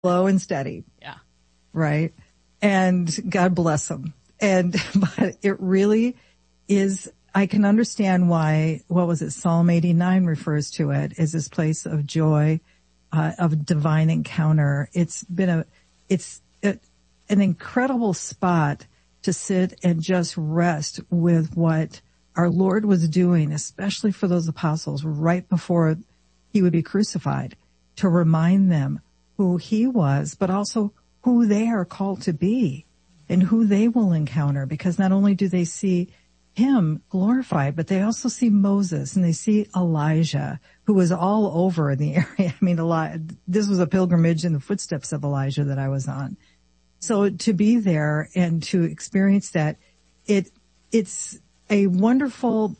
slow and steady. Yeah. Right. And God bless them. But it really is, I can understand why, Psalm 89 refers to it as this place of joy, of divine encounter. It's been an incredible spot to sit and just rest with what our Lord was doing, especially for those apostles right before he would be crucified, to remind them who he was, but also who they are called to be and who they will encounter, because not only do they see him glorified, but they also see Moses and they see Elijah, who was all over in the area. I mean, this was a pilgrimage in the footsteps of Elijah that I was on. So to be there and to experience that, it's a wonderful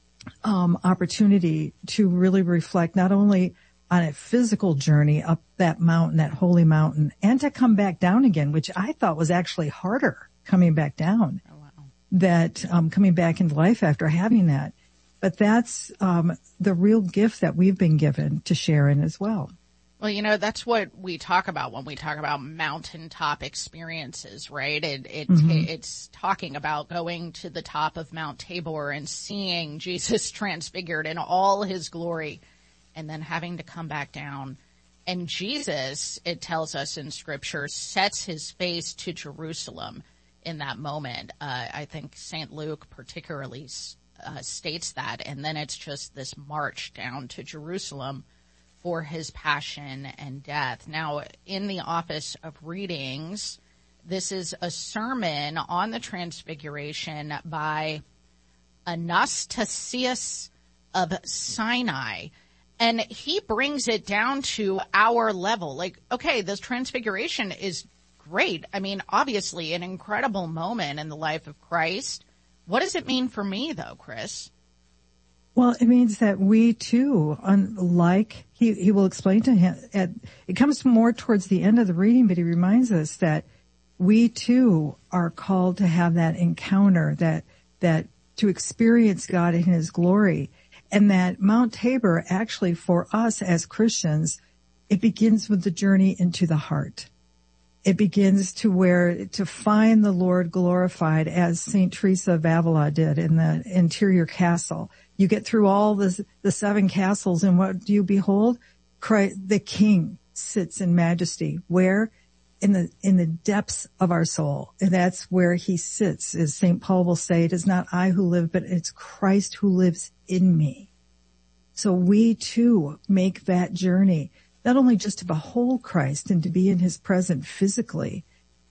opportunity to really reflect not only on a physical journey up that mountain, that holy mountain, and to come back down again, which I thought was actually harder coming back down. Oh, wow. That coming back into life after having that. But that's the real gift that we've been given to share in as well. Well, that's what we talk about when we talk about mountaintop experiences, right? It's talking about going to the top of Mount Tabor and seeing Jesus transfigured in all his glory and then having to come back down. And Jesus, it tells us in Scripture, sets his face to Jerusalem in that moment. I think St. Luke particularly states that. And then it's just this march down to Jerusalem for his passion and death. Now, in the Office of Readings, this is a sermon on the Transfiguration by Anastasius of Sinai. And he brings it down to our level. Like, okay, this Transfiguration is great. I mean, obviously an incredible moment in the life of Christ. What does it mean for me, though, Chris? Well, it means that we too, unlike he will explain to him, it comes more towards the end of the reading, but he reminds us that we too are called to have that encounter, that to experience God in his glory. And that Mount Tabor, actually for us as Christians, it begins with the journey into the heart. It begins to find the Lord glorified, as St. Teresa of Avila did in the interior castle. You get through all the 7 castles, and what do you behold? Christ, the King sits in majesty. Where? In the depths of our soul. And that's where he sits. As St. Paul will say, it is not I who live, but it's Christ who lives in me. So we too make that journey, not only just to behold Christ and to be in his presence physically,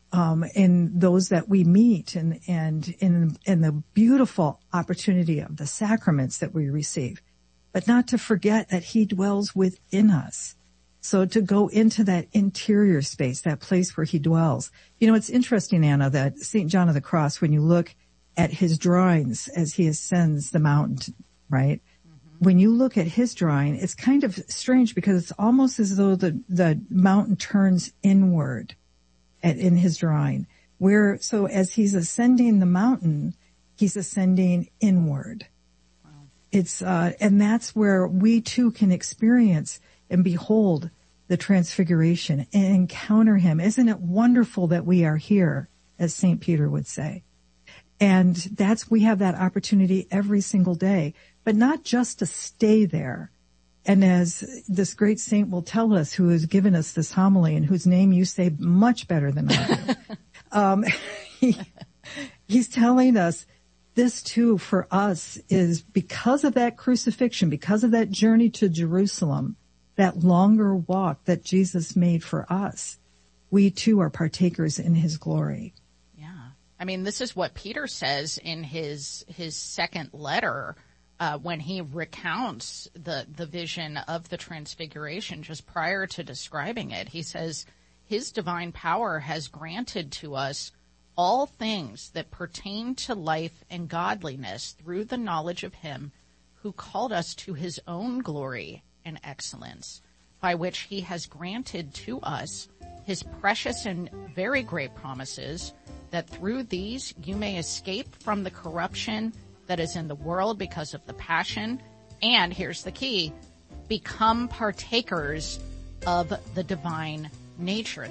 in those that we meet and in the beautiful opportunity of the sacraments that we receive, but not to forget that he dwells within us. So to go into that interior space, that place where he dwells. It's interesting, Anna, that St. John of the Cross, when you look at his drawings as he ascends the mountain, right? Mm-hmm. When you look at his drawing, it's kind of strange because it's almost as though the mountain turns inward in his drawing, so as he's ascending the mountain, he's ascending inward. Wow. It's, and that's where we too can experience and behold the Transfiguration and encounter him. Isn't it wonderful that we are here, as St. Peter would say? And we have that opportunity every single day, but not just to stay there. And as this great saint will tell us, who has given us this homily and whose name you say much better than I do, he's telling us this too for us is because of that crucifixion, because of that journey to Jerusalem, that longer walk that Jesus made for us, we too are partakers in his glory. Yeah. I mean, this is what Peter says in his second letter, when he recounts the vision of the Transfiguration just prior to describing it. He says, his divine power has granted to us all things that pertain to life and godliness through the knowledge of him who called us to his own glory and excellence, by which he has granted to us his precious and very great promises, that through these you may escape from the corruption that is in the world because of the passion, and here's the key, become partakers of the divine nature